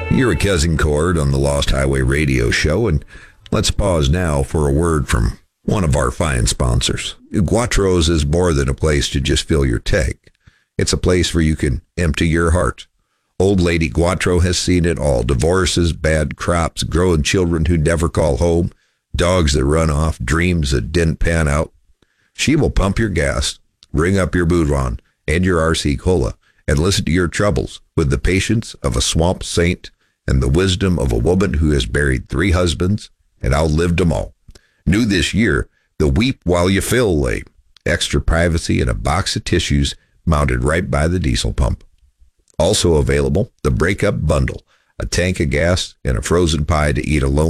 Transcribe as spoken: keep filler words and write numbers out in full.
You're a Cousin Cord on the Lost Highway Radio Show, and let's pause now for a word from one of our fine sponsors. Guatro's is more than a place to just fill your tank. It's a place where you can empty your heart. Old Lady Guatro has seen it all. Divorces, bad crops, growing children who never call home, dogs that run off, dreams that didn't pan out. She will pump your gas, ring up your Boudron and your R C Cola, and listen to your troubles with the patience of a swamp saint and the wisdom of a woman who has buried three husbands and outlived them all. New this year, the Weep While You Fill lay. Extra privacy and a box of tissues mounted right by the diesel pump. Also available, the Breakup Bundle, a tank of gas and a frozen pie to eat alone